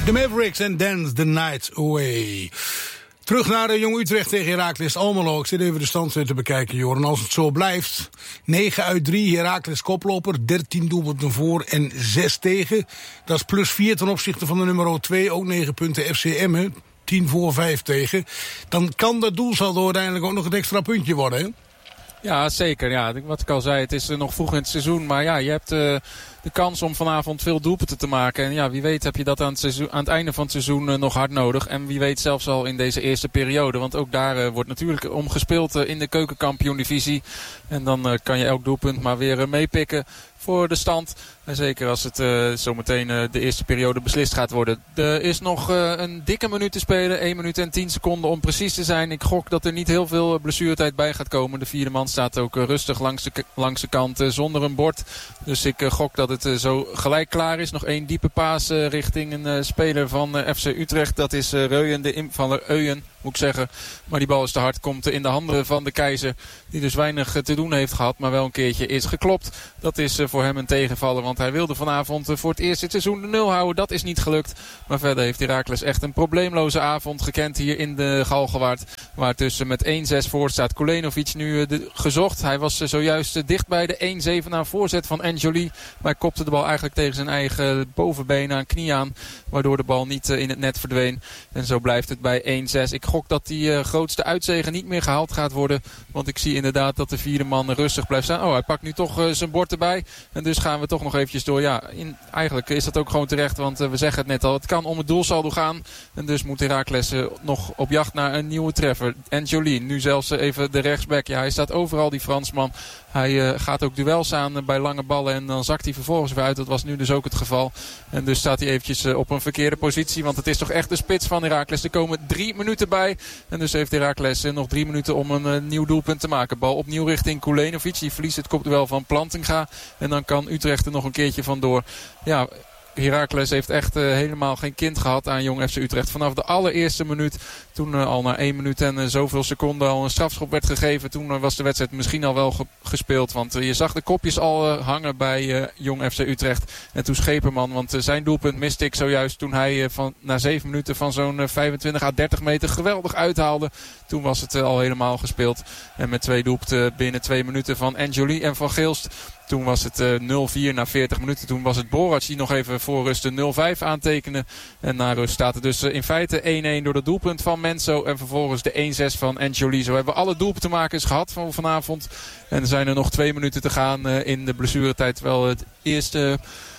De Mavericks en Dance the Night Away. Terug naar Jong Utrecht tegen Heracles Almelo. Ik zit even de stand te bekijken, Joren. Als het zo blijft, 9 uit 3, Heracles koploper, 13 doelpunten voor en 6 tegen. Dat is plus 4 ten opzichte van de nummer 2, ook 9 punten FC Emmen. 10 voor 5 tegen. Dan kan dat doelsaldo uiteindelijk ook nog een extra puntje worden, hè? Ja, zeker. Ja, wat ik al zei, het is nog vroeg in het seizoen. Maar ja, je hebt de kans om vanavond veel doelpunten te maken. En ja, wie weet heb je dat aan het einde van het seizoen nog hard nodig. En wie weet zelfs al in deze eerste periode. Want ook daar wordt natuurlijk om gespeeld in de keukenkampioen-divisie. En dan kan je elk doelpunt maar weer meepikken voor de stand. En zeker als het zometeen de eerste periode beslist gaat worden. Er is nog een dikke minuut te spelen. 1 minuut en 10 seconden om precies te zijn. Ik gok dat er niet heel veel blessuretijd bij gaat komen. De vierde man staat ook rustig langs de kant zonder een bord. Dus ik gok dat het zo gelijk klaar is. Nog 1 diepe paas richting een speler van FC Utrecht. Dat is Reuyen, de invaller Euyen, moet ik zeggen. Maar die bal is te hard. Komt in de handen van de Keizer. Die dus weinig te doen heeft gehad. Maar wel een keertje is geklopt. Dat is voor hem een tegenvaller. Want hij wilde vanavond voor het eerst dit seizoen de 0 houden. Dat is niet gelukt. Maar verder heeft Heracles echt een probleemloze avond gekend hier in de Galgenwaard. Waar tussen met 1-6 voor staat. Kulenovic nu gezocht. Hij was zojuist dicht bij de 1-7 na voorzet van Anjoli. Maar hij kopte de bal eigenlijk tegen zijn eigen bovenbeen aan, knie aan. Waardoor de bal niet in het net verdween. En zo blijft het bij 1-6. Ik gok dat die grootste uitzege niet meer gehaald gaat worden. Want ik zie inderdaad dat de vierde man rustig blijft staan. Oh, hij pakt nu toch zijn bord erbij. En dus gaan we toch nog eventjes door. Ja, eigenlijk is dat ook gewoon terecht. Want we zeggen het net al. Het kan om het doelsaldo gaan. En dus moet Heracles nog op jacht naar een nieuwe treffer. Anjoli, nu zelfs even de rechtsback. Ja, hij staat overal, die Fransman. Hij gaat ook duels aan bij lange ballen. En dan zakt hij vervolgens weer uit. Dat was nu dus ook het geval. En dus staat hij eventjes op een verkeerde positie. Want het is toch echt de spits van Heracles. Er komen 3 minuten bij. En dus heeft Heracles nog 3 minuten om een nieuw doelpunt te maken. Bal opnieuw richting Kulenovic. Die verliest het kopduel van Plantinga. En dan kan Utrecht er nog een keertje vandoor. Ja, Heracles heeft echt helemaal geen kind gehad aan Jong FC Utrecht. Vanaf de allereerste minuut, toen al na 1 minuut en zoveel seconden al een strafschop werd gegeven. Toen was de wedstrijd misschien al wel gespeeld. Want je zag de kopjes al hangen bij Jong FC Utrecht. En toen Scheperman, want zijn doelpunt miste ik zojuist toen hij na 7 minuten van zo'n 25 à 30 meter geweldig uithaalde. Toen was het al helemaal gespeeld. En met 2 doelpunten binnen 2 minuten van Anjoli en van Geelst. Toen was het 0-4 na 40 minuten. Toen was het Borac die nog even voor rust de 0-5 aantekende. En na rust staat het dus in feite 1-1 door het doelpunt van Menso. En vervolgens de 1-6 van Anjoli. Zo hebben we alle doelpuntenmakers gehad van vanavond. En er zijn er nog 2 minuten te gaan in de blessuretijd. Terwijl het eerste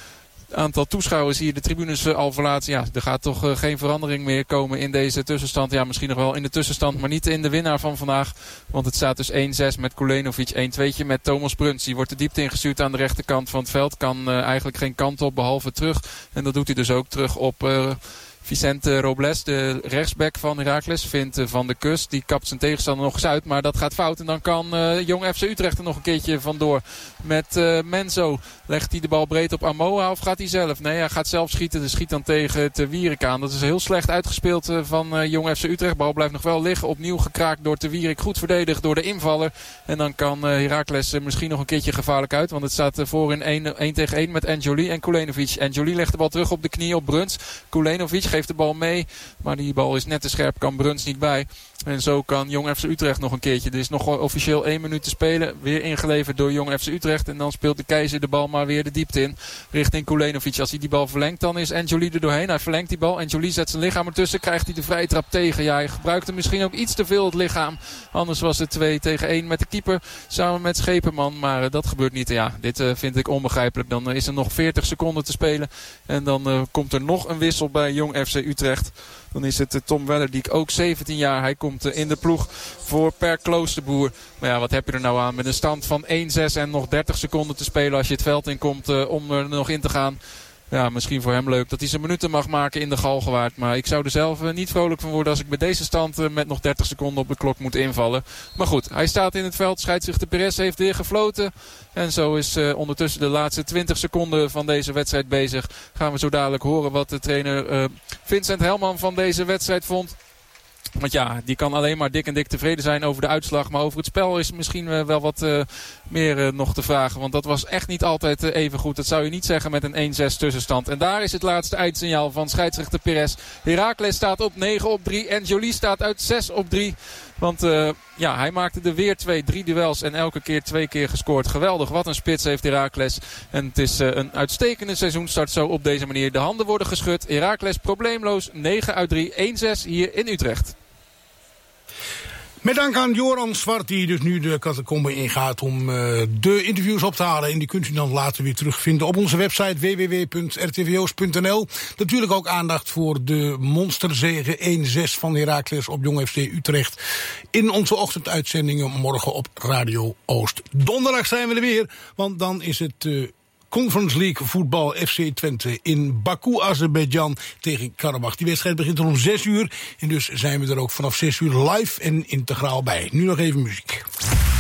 aantal toeschouwers hier de tribunes al verlaten. Ja, er gaat toch geen verandering meer komen in deze tussenstand. Ja, misschien nog wel in de tussenstand, maar niet in de winnaar van vandaag. Want het staat dus 1-6 met Kulenovic. 1-2'tje met Thomas Bruns. Die wordt de diepte ingestuurd aan de rechterkant van het veld. Kan eigenlijk geen kant op behalve terug. En dat doet hij dus ook terug op Vicente Robles, de rechtsback van Heracles, vindt Van de Kust. Die kapt zijn tegenstander nog eens uit, maar dat gaat fout. En dan kan Jong FC Utrecht er nog een keertje vandoor. Met Menzo legt hij de bal breed op Amoa of gaat hij zelf? Nee, hij gaat zelf schieten. Dus schiet dan tegen Te Wierik aan. Dat is heel slecht uitgespeeld van Jong FC Utrecht. Bal blijft nog wel liggen. Opnieuw gekraakt door Te Wierik. Goed verdedigd door de invaller. En dan kan Heracles misschien nog een keertje gevaarlijk uit. Want het staat voor in 1 tegen 1 met Anjoli en Kulenovic. Anjoli legt de bal terug op de knie op Bruns. Kulenovic geeft de bal mee. Maar die bal is net te scherp. Kan Bruns niet bij. En zo kan Jong FC Utrecht nog een keertje. Er is nog officieel 1 minuut te spelen. Weer ingeleverd door Jong FC Utrecht. En dan speelt de Keizer de bal maar weer de diepte in. Richting Kulenovic. Als hij die bal verlengt, dan is Anjoli er doorheen. Hij verlengt die bal. Anjoli zet zijn lichaam ertussen. Krijgt hij de vrije trap tegen. Ja, hij gebruikte misschien ook iets te veel het lichaam. Anders was het 2 tegen 1 met de keeper. Samen met Scheperman. Maar dat gebeurt niet. Ja, dit vind ik onbegrijpelijk. Dan is er nog 40 seconden te spelen. En dan komt er nog een wissel bij Jong FC Utrecht. Dan is het Tom Wellerdiek, ook 17 jaar. Hij komt in de ploeg voor Per Kloosterboer. Maar ja, wat heb je er nou aan met een stand van 1-6 en nog 30 seconden te spelen als je het veld in komt om er nog in te gaan. Ja, misschien voor hem leuk dat hij zijn minuten mag maken in de Galgenwaard. Maar ik zou er zelf niet vrolijk van worden als ik bij deze stand met nog 30 seconden op de klok moet invallen. Maar goed, hij staat in het veld. Scheidsrechter Perez heeft weer gefloten. En zo is ondertussen de laatste 20 seconden van deze wedstrijd bezig. Gaan we zo dadelijk horen wat de trainer Vincent Helman van deze wedstrijd vond. Want ja, die kan alleen maar dik en dik tevreden zijn over de uitslag. Maar over het spel is misschien wel wat meer nog te vragen. Want dat was echt niet altijd even goed. Dat zou je niet zeggen met een 1-6 tussenstand. En daar is het laatste eindsignaal van scheidsrechter Perez. Heracles staat op 9-3 en Joly staat uit 6-3. Want hij maakte er weer 3 duels en elke keer 2 keer gescoord. Geweldig, wat een spits heeft Heracles. En het is een uitstekende seizoenstart zo op deze manier. De handen worden geschud. Heracles probleemloos 9-3, 1-6 hier in Utrecht. Met dank aan Joran Zwart, die dus nu de catacombe ingaat om de interviews op te halen. En die kunt u dan later weer terugvinden op onze website www.rtvoost.nl. Natuurlijk ook aandacht voor de monsterzege 1-6 van Heracles op Jong FC Utrecht. In onze ochtenduitzendingen morgen op Radio Oost. Donderdag zijn we er weer, want dan is het Conference League voetbal FC Twente in Baku, Azerbeidzjan tegen Karabach. Die wedstrijd begint om 6 uur en dus zijn we er ook vanaf 6 uur live en integraal bij. Nu nog even muziek.